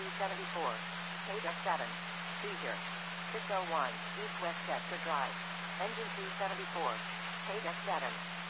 274. Data 7. Seizure. 601, east-west sector drive. Engine 274. Data 7.